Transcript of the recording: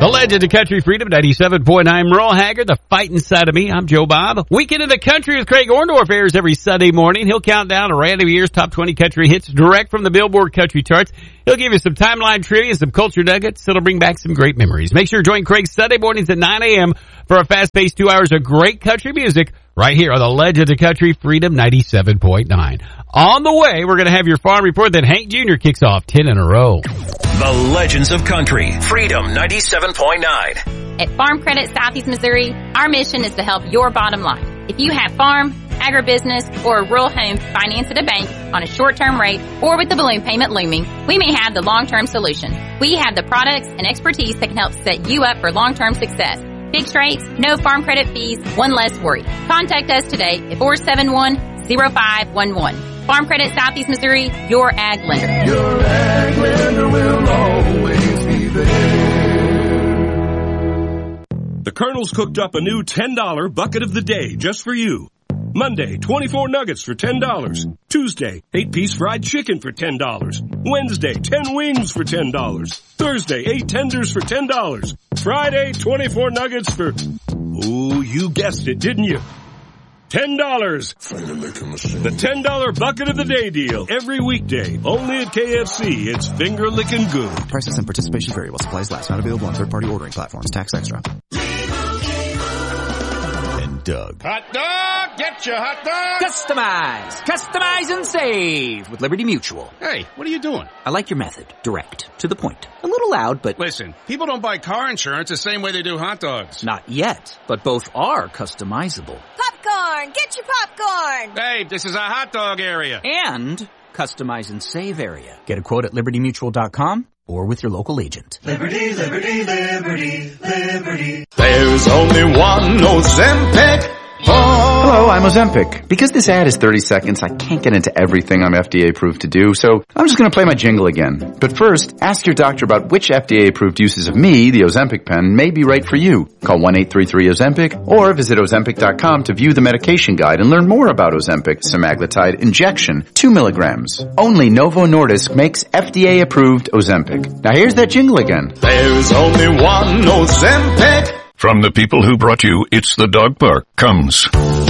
The legend of country freedom, 97.9 Merle Haggard, the fighting side of me. I'm Joe Bob. Weekend in the Country with Craig Orndorff airs every Sunday morning. He'll count down a random year's top 20 country hits direct from the Billboard country charts. He'll give you some timeline trivia, some culture nuggets. It'll bring back some great memories. Make sure to join Craig Sunday mornings at 9 a.m. for a fast-paced 2 hours of great country music right here on the legend of country freedom, 97.9. On the way, we're going to have your farm report. Then Hank Jr. kicks off 10 in a row. The Legends of Country, Freedom 97.9. At Farm Credit Southeast Missouri, our mission is to help your bottom line. If you have farm, agribusiness, or a rural home financed at a bank on a short-term rate or with the balloon payment looming, we may have the long-term solution. We have the products and expertise that can help set you up for long-term success. Fixed rates, no farm credit fees, one less worry. Contact us today at 471-0511. Farm Credit Southeast Missouri, your ag lender. Your ag lender will always be there. The Colonel's cooked up a new $10 bucket of the day just for you. Monday, 24 nuggets for $10. Tuesday, 8-piece fried chicken for $10. Wednesday, 10 wings for $10. Thursday, 8 tenders for $10. Friday, 24 nuggets for, ooh, you guessed it, didn't you? $10. Finger licking machine. The $10 bucket of the day deal. Every weekday. Only at KFC. It's finger licking good. Prices and participation vary while supplies last. Not available on third-party ordering platforms. Tax extra. And Doug. Hot dog! Get your hot dog! Customize and save with Liberty Mutual. Hey, what are you doing? I like your method. Direct. To the point. A little loud, but... Listen, people don't buy car insurance the same way they do hot dogs. Not yet, but both are customizable. Popcorn! Get your popcorn! Hey, this is a hot dog area. And customize and save area. Get a quote at libertymutual.com or with your local agent. Liberty, liberty, liberty, liberty. There's only one Ozempic. Hello, I'm Ozempic. Because this ad is 30 seconds, I can't get into everything I'm FDA approved to do, so I'm just going to play my jingle again. But first, ask your doctor about which FDA approved uses of me, the Ozempic pen, may be right for you. Call 1-833-OZEMPIC or visit Ozempic.com to view the medication guide and learn more about Ozempic semaglutide injection, 2 milligrams. Only Novo Nordisk makes FDA approved Ozempic. Now here's that jingle again. There's only one Ozempic. From the people who brought you It's the Dog Park comes